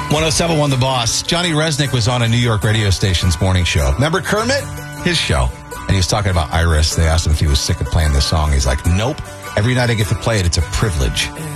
107.1 The Boss. Johnny Resnick was on a New York radio station's morning show. Remember Kermit? His show. And he was talking about Iris. They asked him if he was sick of playing this song. He's like, nope. Every night I get to play it, it's a privilege.